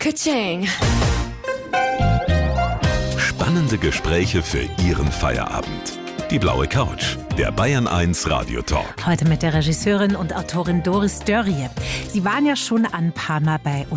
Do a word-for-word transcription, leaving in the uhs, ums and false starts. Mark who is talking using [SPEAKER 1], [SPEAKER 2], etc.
[SPEAKER 1] Ka-ching.
[SPEAKER 2] Spannende Gespräche für Ihren Feierabend. Die blaue Couch, der Bayern eins Radiotalk.
[SPEAKER 3] Heute mit der Regisseurin und Autorin Doris Dörrie. Sie waren ja schon ein paar Mal bei uns.